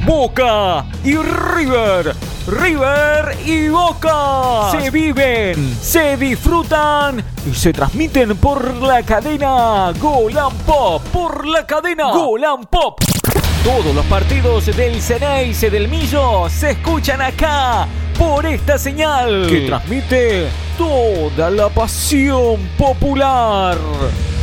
Boca y River. River y Boca se viven, se disfrutan y se transmiten por la cadena Gol and Pop. Por la cadena Gol and Pop. Todos los partidos del Xeneize del Millo se escuchan acá por esta señal que transmite toda la pasión popular.